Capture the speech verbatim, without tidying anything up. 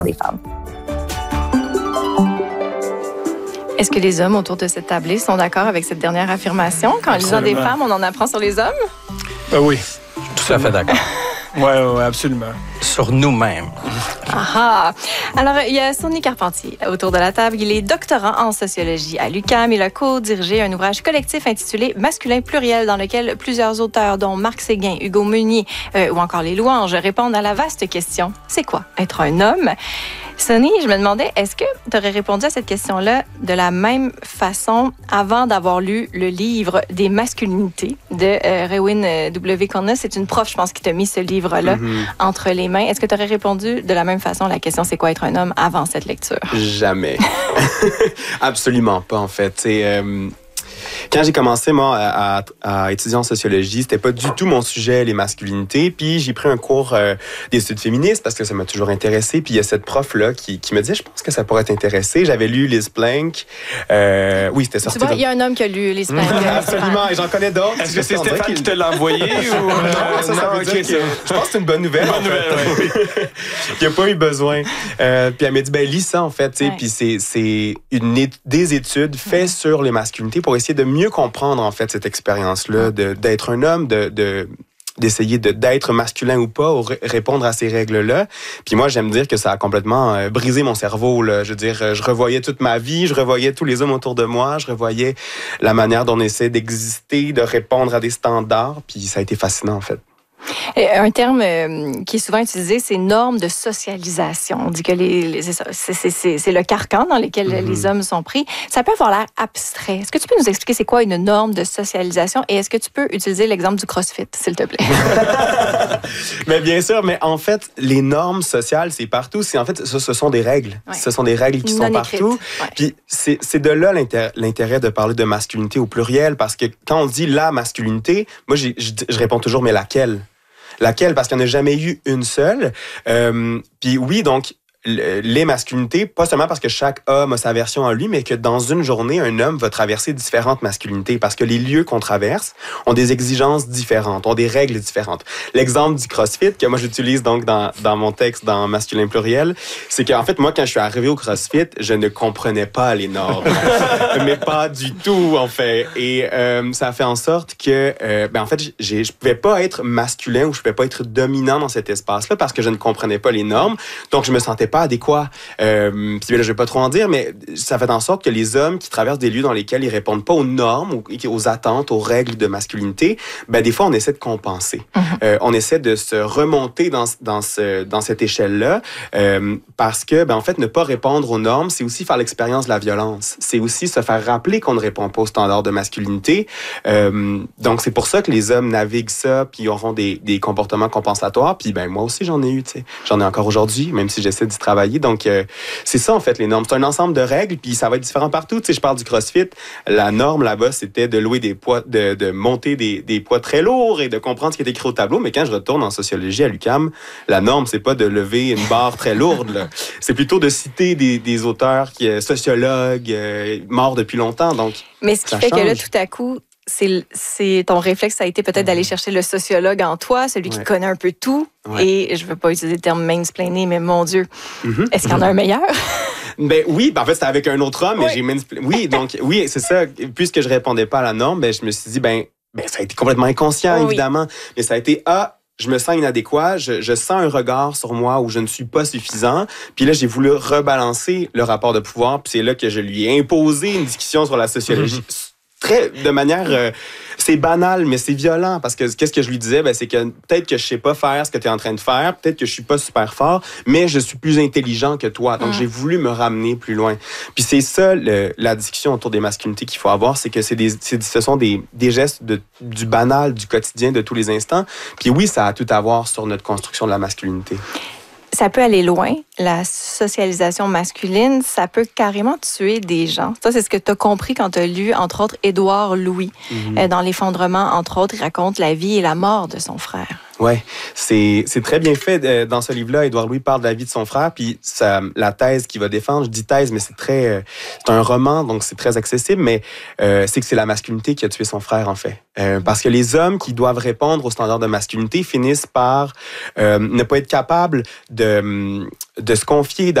des femmes. Est-ce que les hommes autour de cette table sont d'accord avec cette dernière affirmation? Qu'en lisant des femmes, on en apprend sur les hommes? Euh, oui. Tout à fait d'accord. Oui, ouais, ouais, absolument. Sur nous-mêmes. Ah! Alors, il y a Sonny Carpentier autour de la table. Il est doctorant en sociologie à l'U Q A M. Il a co-dirigé un ouvrage collectif intitulé Masculin pluriel, dans lequel plusieurs auteurs, dont Marc Séguin, Hugo Meunier euh, ou encore les Louanges, répondent à la vaste question: c'est quoi être un homme? Sonny, je me demandais, est-ce que tu aurais répondu à cette question-là de la même façon avant d'avoir lu le livre des masculinités de euh, Rewin W. Conness? C'est une prof, je pense, qui t'a mis ce livre-là mm-hmm. entre les mains. Est-ce que tu aurais répondu de la même façon à la question « c'est quoi être un homme » avant cette lecture? Jamais. Absolument pas, en fait. C'est... Euh... Quand j'ai commencé, moi, à, à, à étudier en sociologie, c'était pas du tout mon sujet, les masculinités. Puis j'ai pris un cours euh, d'études féministes parce que ça m'a toujours intéressé. Puis il y a cette prof-là qui, qui me disait, je pense que ça pourrait t'intéresser. J'avais lu Liz Plank. Euh, oui, c'était sorti. Tu vois, il y a un homme qui a lu Liz Plank. Absolument, et j'en connais d'autres. Est-ce que c'est Stéphane qui, qui te l'a envoyé? ou... Non, ça, ça veut dire que... Je pense que c'est une bonne nouvelle. Bonne nouvelle, oui. Il n'y a pas eu besoin. Euh, puis elle m'a dit, ben lis ça, en fait. Ouais. Puis c'est, c'est une, des études faites ouais. sur les masculinités pour essayer de mieux comprendre, en fait, cette expérience-là, de, d'être un homme, de, de, d'essayer de, d'être masculin ou pas, ou r- répondre à ces règles-là. Puis moi, j'aime dire que ça a complètement euh, brisé mon cerveau, là. Je veux dire, je revoyais toute ma vie, je revoyais tous les hommes autour de moi, je revoyais la manière dont on essaie d'exister, de répondre à des standards, puis ça a été fascinant, en fait. Un terme qui est souvent utilisé, c'est normes de socialisation. On dit que les, les, c'est, c'est, c'est, c'est le carcan dans lequel mm-hmm. les hommes sont pris. Ça peut avoir l'air abstrait. Est-ce que tu peux nous expliquer c'est quoi une norme de socialisation et est-ce que tu peux utiliser l'exemple du CrossFit, s'il te plaît? Mais bien sûr, mais en fait, les normes sociales, c'est partout. C'est, en fait, ce, ce sont des règles. Ouais. Ce sont des règles qui non sont écrites. Partout. Ouais. Puis c'est, c'est de là l'intérêt, l'intérêt de parler de masculinité au pluriel parce que quand on dit la masculinité, moi, j'ai, je, je réponds toujours, mais laquelle? Laquelle? Parce qu'il n'y en a jamais eu une seule. Euh, puis oui, donc, les masculinités, pas seulement parce que chaque homme a sa version en lui, mais que dans une journée, un homme va traverser différentes masculinités parce que les lieux qu'on traverse ont des exigences différentes, ont des règles différentes. L'exemple du CrossFit, que moi j'utilise donc dans, dans mon texte, dans Masculin pluriel, c'est qu'en fait, moi, quand je suis arrivé au CrossFit, je ne comprenais pas les normes. mais pas du tout, en fait. Et euh, ça a fait en sorte que, euh, ben en fait, j'ai, je pouvais pas être masculin ou je pouvais pas être dominant dans cet espace-là parce que je ne comprenais pas les normes. Donc, je me sentais pas adéquat. Euh, puis là, je vais pas trop en dire, mais ça fait en sorte que les hommes qui traversent des lieux dans lesquels ils répondent pas aux normes, aux, aux attentes, aux règles de masculinité, ben des fois, on essaie de compenser. Mm-hmm. Euh, on essaie de se remonter dans, dans, ce, dans cette échelle-là euh, parce que, ben en fait, ne pas répondre aux normes, c'est aussi faire l'expérience de la violence. C'est aussi se faire rappeler qu'on ne répond pas aux standards de masculinité. Euh, donc, c'est pour ça que les hommes naviguent ça, puis auront des, des comportements compensatoires. Puis, ben moi aussi, j'en ai eu, tu sais. J'en ai encore aujourd'hui, même si j'essaie d'y travailler. Donc, euh, c'est ça, en fait, les normes. C'est un ensemble de règles, puis ça va être différent partout. Tu sais, je parle du CrossFit. La norme, là-bas, c'était de louer des poids, de, de monter des, des poids très lourds et de comprendre ce qui est écrit au tableau. Mais quand je retourne en sociologie à l'U Q A M, la norme, c'est pas de lever une barre très lourde, là. C'est plutôt de citer des, des auteurs, qui, euh, sociologues, euh, morts depuis longtemps. Donc, mais ce qui fait change. Que là, tout à coup, c'est, c'est ton réflexe, ça a été peut-être mmh. d'aller chercher le sociologue en toi, celui ouais. qui connaît un peu tout. Ouais. Et je ne veux pas utiliser le terme mansplaining, mais mon Dieu, mmh. est-ce qu'il y en a un meilleur? Ben oui, ben en fait, c'était avec un autre homme, oui. mais j'ai mansplainé. Oui, donc, oui, c'est ça. Puisque je répondais pas à la norme, ben, je me suis dit, ben, ben ça a été complètement inconscient, oh, évidemment. Oui. Mais ça a été, ah, je me sens inadéquat, je, je sens un regard sur moi où je ne suis pas suffisant. Puis là, j'ai voulu rebalancer le rapport de pouvoir. Puis c'est là que je lui ai imposé une discussion sur la sociologie. Mmh. Très, de manière, euh, c'est banal, mais c'est violent, parce que qu'est-ce que je lui disais? Ben, c'est que peut-être que je sais pas faire ce que tu es en train de faire, peut-être que je suis pas super fort, mais je suis plus intelligent que toi. Donc, mmh. j'ai voulu me ramener plus loin. Puis c'est ça, le, la discussion autour des masculinités qu'il faut avoir, c'est que c'est des, c'est, ce sont des, des gestes de, du banal, du quotidien, de tous les instants. Puis oui, ça a tout à voir sur notre construction de la masculinité. Ça peut aller loin, la socialisation masculine, ça peut carrément tuer des gens. Ça, c'est ce que tu as compris quand tu as lu, entre autres, Édouard Louis. Mm-hmm. Euh, dans L'Effondrement, entre autres, il raconte la vie et la mort de son frère. Ouais, c'est c'est très bien fait. Dans ce livre-là, Édouard Louis parle de la vie de son frère, puis ça, la thèse qu'il va défendre, je dis thèse, mais c'est très, c'est un roman, donc c'est très accessible, mais euh, c'est que c'est la masculinité qui a tué son frère, en fait. Euh, parce que les hommes qui doivent répondre aux standards de masculinité finissent par euh, ne pas être capables de, de se confier,